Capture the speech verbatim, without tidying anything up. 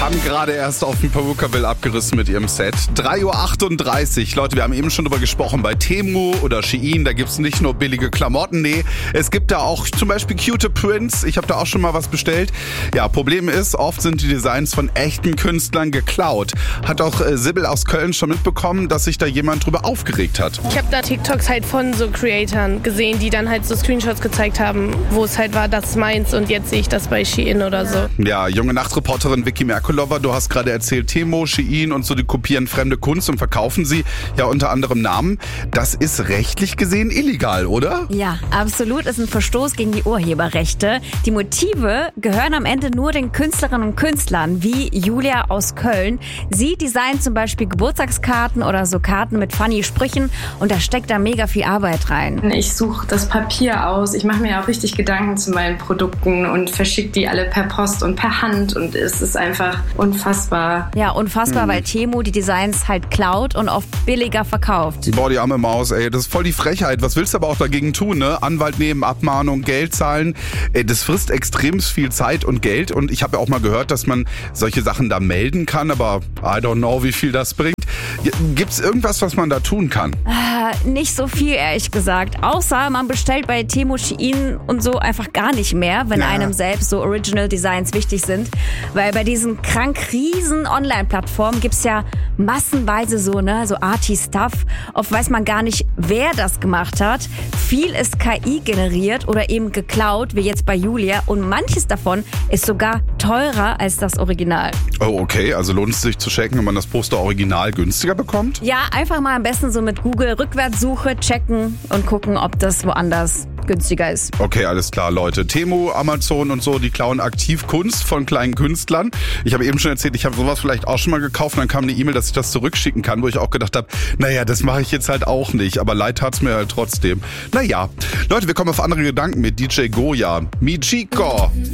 Haben gerade erst auf dem Pawukaville abgerissen mit ihrem Set. drei Uhr achtunddreißig. Leute, wir haben eben schon drüber gesprochen. Bei Temu oder Shein, da gibt's nicht nur billige Klamotten. Nee, es gibt da auch zum Beispiel cute Prints. Ich habe da auch schon mal was bestellt. Ja, Problem ist, oft sind die Designs von echten Künstlern geklaut. Hat auch äh, Sibyl aus Köln schon mitbekommen, dass sich da jemand drüber aufgeregt hat. Ich habe da TikToks halt von so Creatoren gesehen, die dann halt so Screenshots gezeigt haben, wo es halt war, das ist meins und jetzt sehe ich das bei Shein oder so. Ja, junge Nachtreporterin Vicky Merkulova, du hast gerade erzählt, Temu, Shein und so, die kopieren fremde Kunst und verkaufen sie ja unter anderem Namen. Das ist rechtlich gesehen illegal, oder? Ja, absolut. Ist ein Verstoß gegen die Urheberrechte. Die Motive gehören am Ende nur den Künstlerinnen und Künstlern, wie Julia aus Köln. Sie designt zum Beispiel Geburtstagskarten oder so Karten mit funny Sprüchen und da steckt da mega viel Arbeit rein. Ich suche das Papier aus. Ich mache mir auch richtig Gedanken zu meinen Produkten und verschicke die alle per Post und per Hand und es ist einfach unfassbar. Ja, unfassbar, hm. weil Temu die Designs halt klaut und oft billiger verkauft. Boah, die arme Maus, ey, das ist voll die Frechheit. Was willst du aber auch dagegen tun, ne? Anwalt nehmen, Abmahnung, Geld zahlen. Ey, das frisst extrem viel Zeit und Geld und ich habe ja auch mal gehört, dass man solche Sachen da melden kann, aber I don't know, wie viel das bringt. Gibt's irgendwas, was man da tun kann? Äh, nicht so viel, ehrlich gesagt. Außer man bestellt bei Temu, Shein und so einfach gar nicht mehr, wenn ja. einem selbst so Original Designs wichtig sind. Weil bei diesen krank riesen Online-Plattformen gibt's ja massenweise so, ne, so Arty-Stuff. Oft weiß man gar nicht, wer das gemacht hat. Viel ist K I generiert oder eben geklaut, wie jetzt bei Julia. Und manches davon ist sogar teurer als das Original. Oh, okay. Also lohnt es sich zu checken, wenn man das Poster original günstiger bekommt? Ja, einfach mal am besten so mit Google Rückwärtssuche checken und gucken, ob das woanders günstiger ist. Okay, alles klar, Leute. Temu, Amazon und so, die klauen aktiv Kunst von kleinen Künstlern. Ich habe eben schon erzählt, ich habe sowas vielleicht auch schon mal gekauft. Dann kam eine E-Mail, dass ich das zurückschicken kann, wo ich auch gedacht habe, naja, das mache ich jetzt halt auch nicht. Aber leid tat's mir halt trotzdem. Naja, Leute, wir kommen auf andere Gedanken mit D J Goya. Michiko.